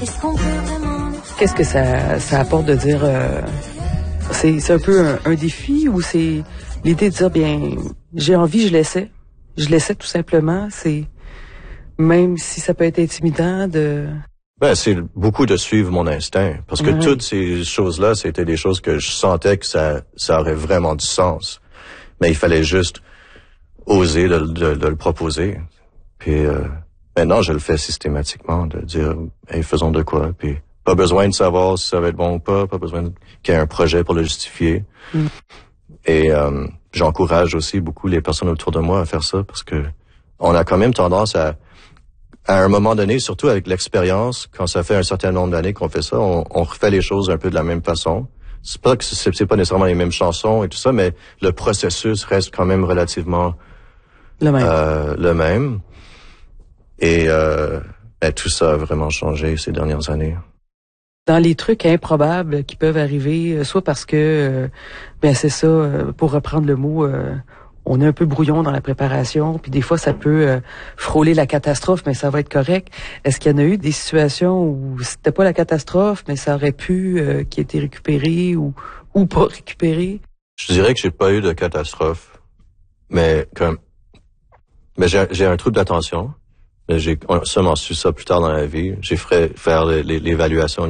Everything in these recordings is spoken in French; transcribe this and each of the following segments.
Est-ce qu'on peut vraiment... Qu'est-ce que ça apporte de dire... c'est un peu un défi ou c'est l'idée de dire, bien, j'ai envie, je l'essaie. Je l'essaie tout simplement. C'est même si ça peut être intimidant de... Ben, c'est beaucoup de suivre mon instinct. Parce que toutes ces choses-là, c'était des choses que je sentais que ça aurait vraiment du sens. Mais il fallait juste oser de le proposer. Puis maintenant, je le fais systématiquement, de dire, hey, faisons de quoi. Puis pas besoin de savoir si ça va être bon ou pas besoin qu'il y ait un projet pour le justifier. Et j'encourage aussi beaucoup les personnes autour de moi à faire ça, parce que on a quand même tendance à un moment donné, surtout avec l'expérience, quand ça fait un certain nombre d'années qu'on fait ça, on refait les choses un peu de la même façon. C'est pas que c'est pas nécessairement les mêmes chansons et tout ça, mais le processus reste quand même relativement le même. Et tout ça a vraiment changé ces dernières années. Dans les trucs improbables qui peuvent arriver, soit parce que, c'est ça, pour reprendre le mot, on est un peu brouillon dans la préparation, puis des fois ça peut frôler la catastrophe, mais ça va être correct. Est-ce qu'il y en a eu des situations où c'était pas la catastrophe, mais ça aurait pu qui ait été récupéré ou pas récupéré? Je dirais que j'ai pas eu de catastrophe, mais j'ai un trouble d'attention. J'ai seulement su ça plus tard dans la vie. J'ai faire l'évaluation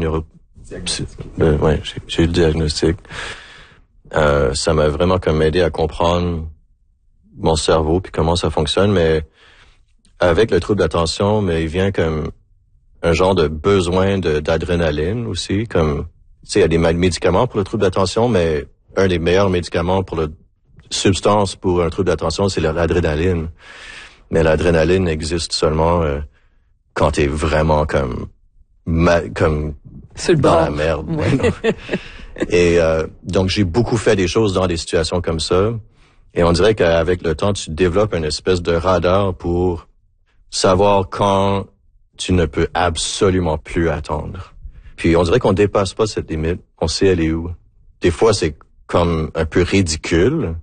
j'ai eu le diagnostic. Ça m'a vraiment comme aidé à comprendre mon cerveau puis comment ça fonctionne, mais avec le trouble d'attention, mais il vient comme un genre de besoin d'adrénaline aussi, comme tu sais, il y a des médicaments pour le trouble d'attention, mais un des meilleurs médicaments pour la substance pour un trouble d'attention, c'est l'adrénaline. Mais l'adrénaline existe seulement quand t'es vraiment comme sur le dans bord. la merde. Ouais. Et donc j'ai beaucoup fait des choses dans des situations comme ça. Et on dirait qu'avec le temps, tu développes une espèce de radar pour savoir quand tu ne peux absolument plus attendre. Puis on dirait qu'on dépasse pas cette limite. On sait elle est où. Des fois, c'est comme un peu ridicule.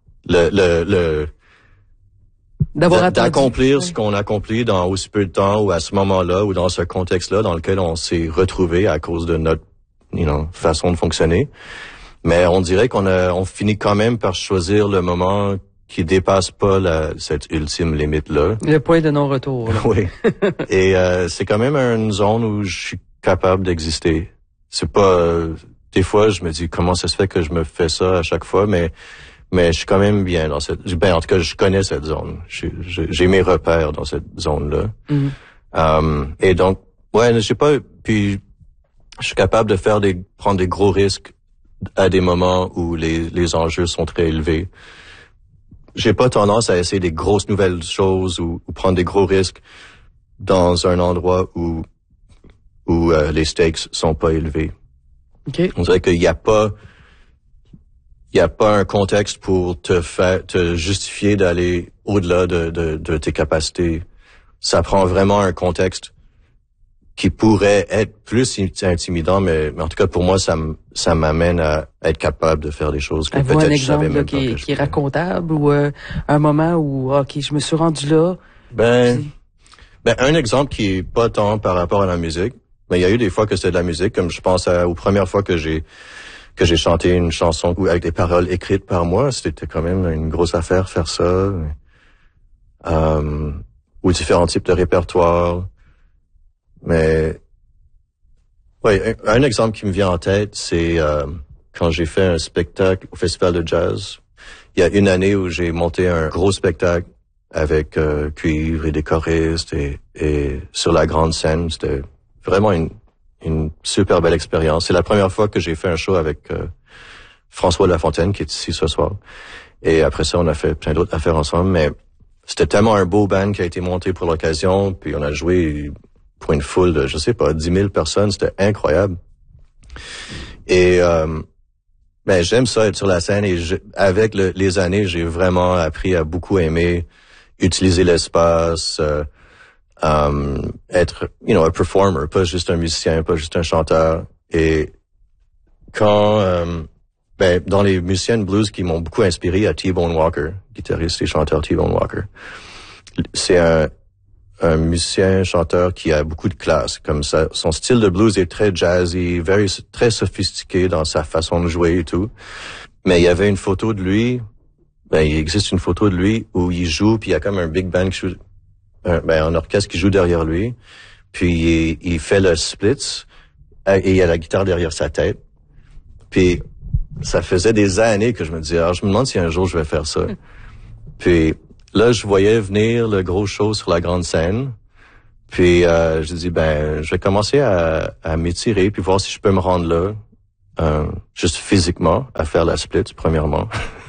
D'accomplir ce qu'on accomplit dans aussi peu de temps ou à ce moment-là ou dans ce contexte-là dans lequel on s'est retrouvé à cause de notre façon de fonctionner. Mais on dirait on finit quand même par choisir le moment qui dépasse pas cette ultime limite-là. Le point de non-retour. Là. Oui. Et c'est quand même une zone où je suis capable d'exister. C'est pas... des fois, je me dis comment ça se fait que je me fais ça à chaque fois, mais je suis quand même bien dans cette... en tout cas, je connais cette zone. J'ai mes repères dans cette zone-là. Et donc, je sais pas... Puis, je suis capable de prendre des gros risques à des moments où les enjeux sont très élevés. J'ai pas tendance à essayer des grosses nouvelles choses ou prendre des gros risques dans un endroit où les stakes sont pas élevés. Okay. On dirait qu'il y a pas un contexte pour te justifier d'aller au-delà de tes capacités. Ça prend vraiment un contexte qui pourrait être plus intimidant, mais en tout cas pour moi ça m'amène à être capable de faire des choses que peut-être je savais même pas que je pouvais. Qui est racontable ou un moment où je me suis rendu là. Un exemple qui est pas tant par rapport à la musique, mais il y a eu des fois que c'était de la musique, comme je pense aux premières fois que j'ai chanté une chanson avec des paroles écrites par moi, c'était quand même une grosse affaire faire ça. Ou différents types de répertoires. Mais un exemple qui me vient en tête, c'est quand j'ai fait un spectacle au Festival de Jazz. Il y a une année où j'ai monté un gros spectacle avec cuivre et des choristes et sur la grande scène. C'était vraiment une super belle expérience. C'est la première fois que j'ai fait un show avec François Lafontaine qui est ici ce soir. Et après ça, on a fait plein d'autres affaires ensemble. Mais c'était tellement un beau band qui a été monté pour l'occasion. Puis on a joué pour une foule de, 10 000 personnes. C'était incroyable. Et j'aime ça, être sur la scène. Et avec les années, j'ai vraiment appris à beaucoup aimer utiliser l'espace, être, un performer, pas juste un musicien, pas juste un chanteur. Et quand, dans les musiciens de blues qui m'ont beaucoup inspiré, à T-Bone Walker, guitariste et chanteur T-Bone Walker. C'est un un musicien, chanteur qui a beaucoup de classe. Comme ça, son style de blues est très jazzy, très sophistiqué dans sa façon de jouer et tout. Mais il y avait une photo de lui. Il existe une photo de lui où il joue, puis il y a comme un big band qui joue, un orchestre qui joue derrière lui. Puis il fait le splits et il y a la guitare derrière sa tête. Puis ça faisait des années que je me disais, je me demande si un jour je vais faire ça. Puis là, je voyais venir le gros show sur la grande scène. Puis j'ai dit, je vais commencer à m'étirer puis voir si je peux me rendre là, juste physiquement, à faire la split, premièrement.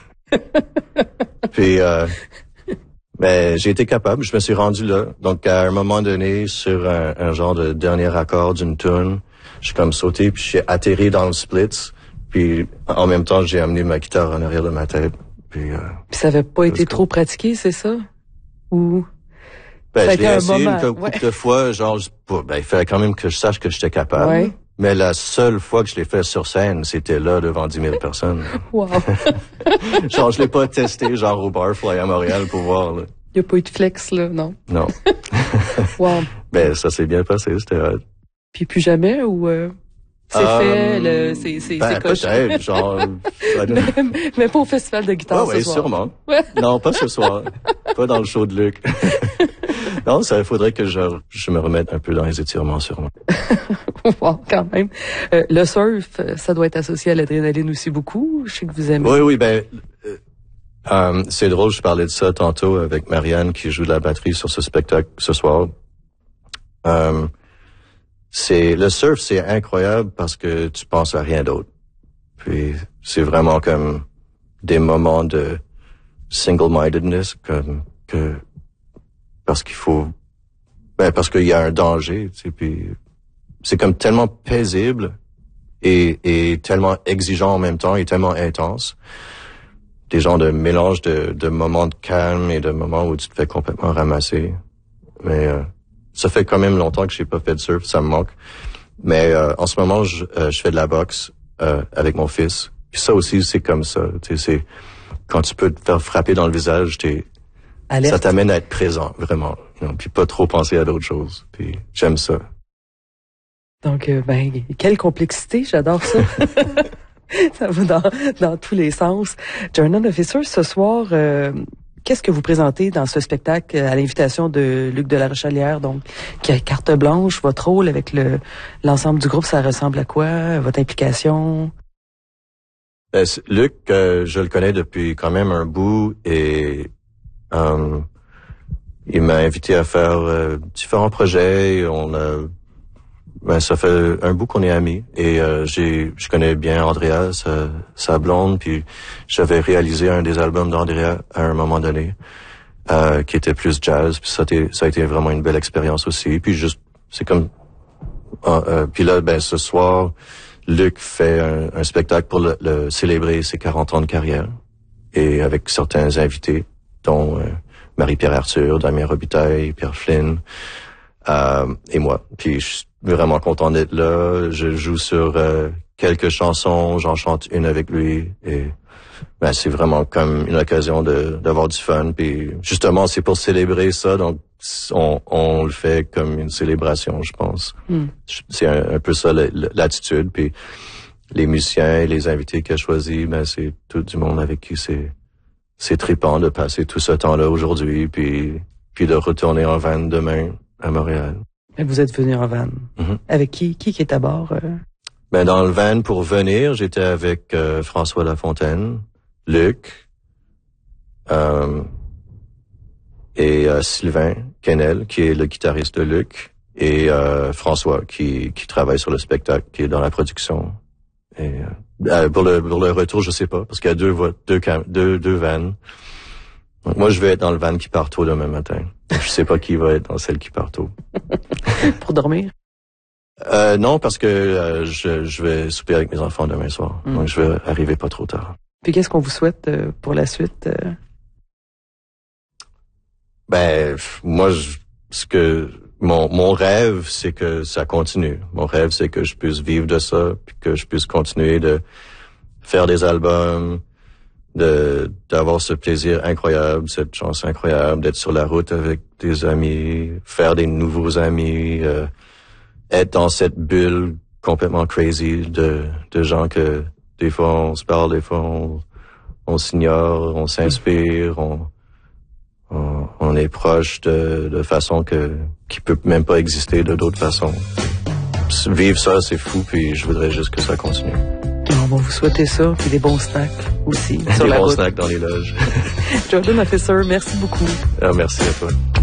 Puis j'ai été capable, je me suis rendu là. Donc à un moment donné, sur un genre de dernier accord d'une tune, je suis comme sauté puis j'ai atterri dans le splits. Puis en même temps, j'ai amené ma guitare en arrière de ma tête. Puis ça avait pas été trop pratiqué, c'est ça? Ou je l'ai essayé une couple de fois, il fallait quand même que je sache que j'étais capable. Ouais. Mais la seule fois que je l'ai fait sur scène, c'était là devant 10 000 personnes. Wow. Je l'ai pas testé au Barfly à Montréal pour voir. Là. Il y a pas eu de flex là, non? Non. Wow. Ça s'est bien passé, c'était hot. Puis plus jamais ou c'est fait, c'est coché. Peut-être, mais pas au festival de guitare ce soir. Sûrement. Non, pas ce soir. Pas dans le show de Luc. Non, ça faudrait que je me remette un peu dans les étirements, sûrement. Wow, quand même. Le surf, ça doit être associé à l'adrénaline aussi beaucoup. Je sais que vous aimez. Oui, c'est drôle, je parlais de ça tantôt avec Marianne qui joue de la batterie sur ce spectacle ce soir. Le surf, c'est incroyable parce que tu penses à rien d'autre. Puis c'est vraiment comme des moments de single-mindedness parce qu'il y a un danger, tu sais, puis c'est comme tellement paisible et tellement exigeant en même temps et tellement intense. Des genres de mélange de moments de calme et de moments où tu te fais complètement ramasser. Mais ça fait quand même longtemps que j'ai pas fait de surf, ça me manque. Mais en ce moment, je fais de la boxe avec mon fils. Puis ça aussi, c'est comme ça. Tu sais, c'est quand tu peux te faire frapper dans le visage, ça t'amène à être présent, vraiment. Puis pas trop penser à d'autres choses. Puis j'aime ça. Donc, quelle complexité, j'adore ça. Ça va dans tous les sens. Journal Officer, ce soir, qu'est-ce que vous présentez dans ce spectacle à l'invitation de Luc de la Rochelière, donc qui a carte blanche, votre rôle avec l'ensemble du groupe, ça ressemble à quoi, votre implication? Luc, je le connais depuis quand même un bout et il m'a invité à faire différents projets. Ça fait un bout qu'on est amis et je connais bien Andrea, sa blonde, puis j'avais réalisé un des albums d'Andrea à un moment donné qui était plus jazz, puis ça a été vraiment une belle expérience aussi. Puis c'est comme puis là ce soir Luc fait un spectacle pour le célébrer ses 40 ans de carrière et avec certains invités dont Marie-Pierre Arthur, Damien Robitaille, Pierre Flynn et moi. Puis je suis vraiment content d'être là. Je joue sur quelques chansons, j'en chante une avec lui et c'est vraiment comme une occasion d'avoir du fun. Puis justement, c'est pour célébrer ça, donc on le fait comme une célébration, je pense. C'est un peu ça l'attitude. Puis les musiciens et les invités qu'il a choisis, c'est tout du monde avec qui c'est trippant de passer tout ce temps-là aujourd'hui, puis de retourner en van demain à Montréal. Vous êtes venu en van. Mm-hmm. Avec qui est à bord? Dans le van pour venir, j'étais avec François Lafontaine, Luc, et Sylvain Quesnel, qui est le guitariste de Luc, et François, qui travaille sur le spectacle, qui est dans la production. Et pour le retour, je sais pas, parce qu'il y a deux vannes. Donc, moi, je vais être dans le van qui part tôt demain matin. Je sais pas qui va être dans celle qui part tôt. Pour dormir? Non, parce que je vais souper avec mes enfants demain soir. Donc, je vais arriver pas trop tard. Puis qu'est-ce qu'on vous souhaite pour la suite? Moi, mon rêve, c'est que ça continue. Mon rêve, c'est que je puisse vivre de ça, puis que je puisse continuer de faire des albums, d'avoir ce plaisir incroyable, cette chance incroyable d'être sur la route avec des amis, faire des nouveaux amis, être dans cette bulle complètement crazy de gens que des fois on se parle, des fois on s'ignore, on s'inspire, on est proche de façon qui peut même pas exister de d'autres façons. Vivre ça, c'est fou, puis je voudrais juste que ça continue. On va vous souhaiter ça, puis des bons snacks aussi. Des bons snacks dans les loges. Jordan Officer, merci beaucoup. Merci à toi.